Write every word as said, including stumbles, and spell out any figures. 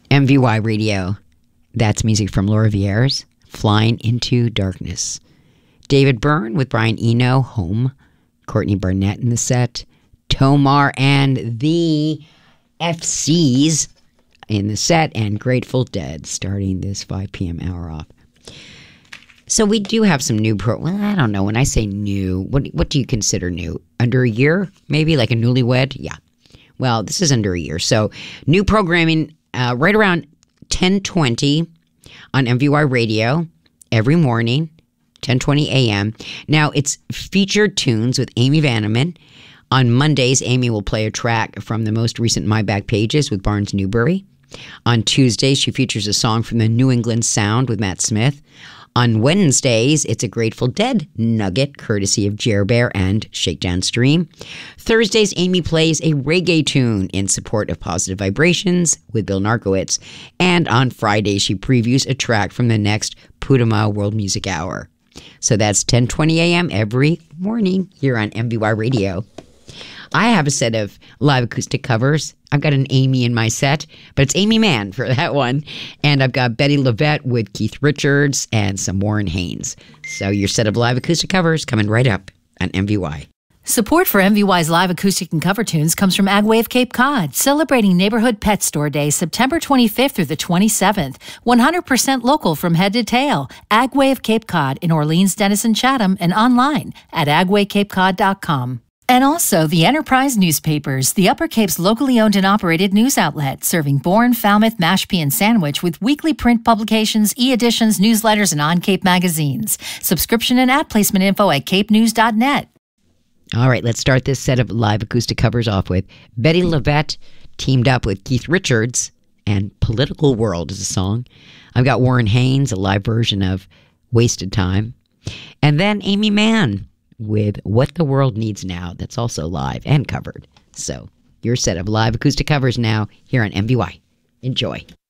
M V Y Radio. That's music from Laura Vieira's Flying into Darkness. David Byrne with Brian Eno, Home. Courtney Barnett in the set. Tomar and the F Cs in the set. And Grateful Dead starting this five p.m. hour off. So we do have some new pro. Well, I don't know. When I say new, what what do you consider new? Under a year? Maybe like a newlywed? Yeah. Well, this is under a year. So new programming uh, right around ten twenty on M V Y Radio every morning, ten twenty a.m. Now, it's featured tunes with Amy Vanneman. On Mondays, Amy will play a track from the most recent My Back Pages with Barnes Newberry. On Tuesdays, she features a song from the New England Sound with Matt Smith. On Wednesdays, it's a Grateful Dead nugget, courtesy of Jer Bear and Shakedown Stream. Thursdays, Amy plays a reggae tune in support of Positive Vibrations with Bill Narkowitz. And on Friday, she previews a track from the next Pudama World Music Hour. So that's ten twenty a.m. every morning here on M V Y Radio. I have a set of live acoustic covers. I've got an Amy in my set, but it's Amy Mann for that one. And I've got Betty LaVette with Keith Richards and some Warren Haynes. So your set of live acoustic covers coming right up on M V Y. Support for M V Y's live acoustic and cover tunes comes from Agway of Cape Cod, celebrating Neighborhood Pet Store Day, September twenty-fifth through the twenty-seventh. one hundred percent local from head to tail. Agway of Cape Cod in Orleans, Denison, Chatham, and online at agway cape cod dot com. And also the Enterprise Newspapers, the Upper Cape's locally owned and operated news outlet, serving Bourne, Falmouth, Mashpee, and Sandwich with weekly print publications, e-editions, newsletters, and on-Cape magazines. Subscription and ad placement info at cape news dot net. All right, let's start this set of live acoustic covers off with Betty LaVette teamed up with Keith Richards, and Political World is a song. I've got Warren Haynes, a live version of Wasted Time. And then Amy Mann with What the World Needs Now. That's also live and covered. So your set of live acoustic covers now here on M V Y. Enjoy.